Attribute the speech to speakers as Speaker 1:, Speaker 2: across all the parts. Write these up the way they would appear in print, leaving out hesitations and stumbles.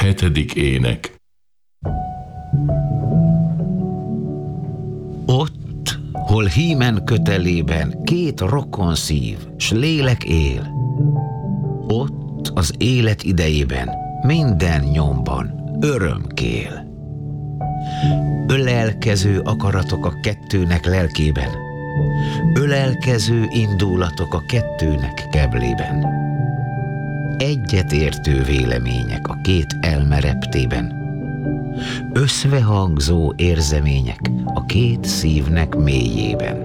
Speaker 1: 7. ének.
Speaker 2: Ott, hol hímen kötelében 2 rokon szív, s lélek él, ott az élet idejében minden nyomban öröm kél. Ölelkező akaratok a 2-nek lelkében, ölelkező indulatok a 2-nek keblében. Egyetértő vélemények a 2 elme reptében, összvehangzó érzemények a 2 szívnek mélyében.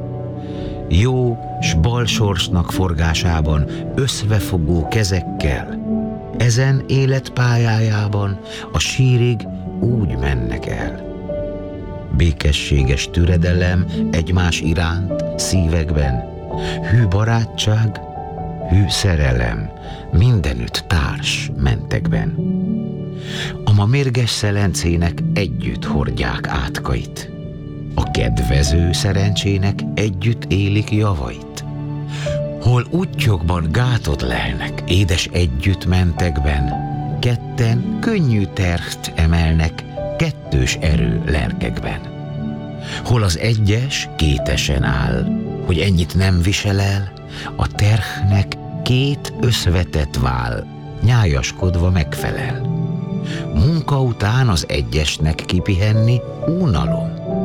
Speaker 2: Jó s bal sorsnak forgásában összvefogó kezekkel, ezen életpályájában a sírig úgy mennek el. Békességes türedelem egymás iránt szívekben, hű barátság, hű szerelem mindenütt társ mentekben. A ma mérges szelencének együtt hordják átkait, a kedvező szerencsének együtt élik javait. Hol útjukban gátot lelnek édes együtt mentekben, 2 könnyű terht emelnek 2 erő lelkekben. Hol az egyes 2 áll, hogy ennyit nem visel el, a terhnek 2 összvetett váll, nyájaskodva megfelel. Munka után az egyesnek kipihenni unalom,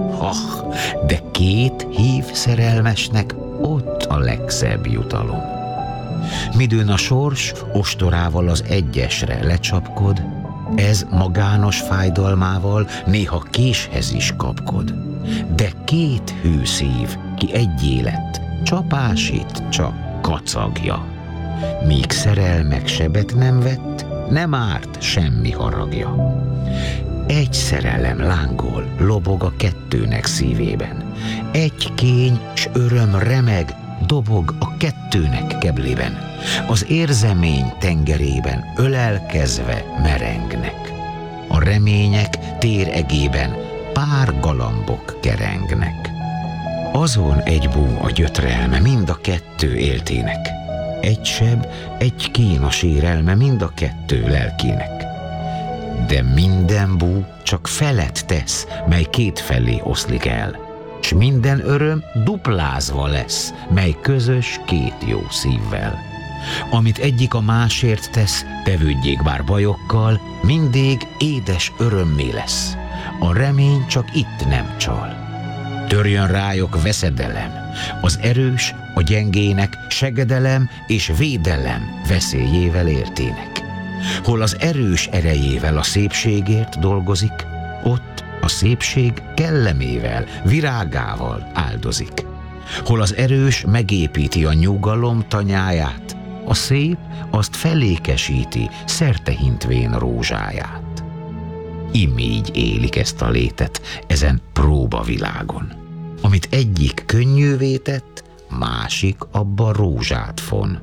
Speaker 2: de 2 hív szerelmesnek ott a legszebb jutalom. Midőn a sors ostorával az egyesre lecsapkod, ez magános fájdalmával néha késhez is kapkod. De 2 hű szív, ki egyé lett, csapásít csak kacagja. Míg szerelmek sebet nem vett, nem árt semmi haragja. Egy szerelem lángol, lobog a 2-nek szívében. Egy kény s öröm remeg, dobog a 2-nek keblében. Az érzemény tengerében ölelkezve merengnek. A remények téregében pár galambok kerengnek. Azon egy bú a gyötrelme mind a 2 éltének. Egy seb, egy kínos érelme mind a 2 lelkének. De minden bú csak felet tesz, mely 2 felé oszlik el, s minden öröm duplázva lesz, mely közös 2 jó szívvel. Amit egyik a másért tesz, tevődjék bár bajokkal, mindig édes örömmé lesz. A remény csak itt nem csal. Törjön rájuk veszedelem, az erős a gyengének segedelem és védelem veszélyével értének. Hol az erős erejével a szépségért dolgozik, ott a szépség kellemével, virágával áldozik. Hol az erős megépíti a nyugalom tanyáját, a szép azt felékesíti szertehintvén rózsáját. Imígy élik ezt a létet ezen próbavilágon. Amit egyik könnyűvé tett, másik abba rózsát von.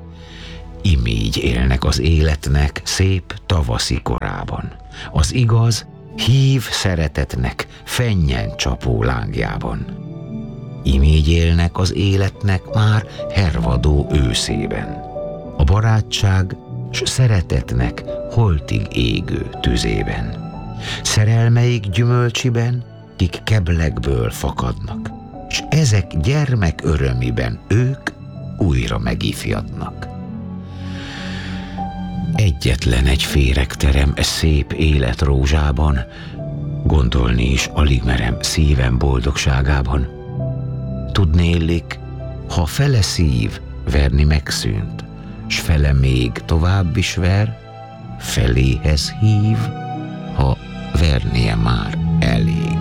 Speaker 2: Imígy élnek az életnek szép tavaszi korában, az igaz hív szeretetnek fennyen csapó lángjában. Imígy élnek az életnek már hervadó őszében, a barátság s szeretetnek holtig égő tüzében. Szerelmeik gyümölcsiben, kik keblekből fakadnak, s ezek gyermek örömiben ők újra megifjadnak. Egyetlen egy féregterem szép élet rózsában, gondolni is alig merem szívem boldogságában. Tudnélik, ha fele szív verni megszűnt, s fele még tovább is ver, feléhez hív, ha vernie már elég.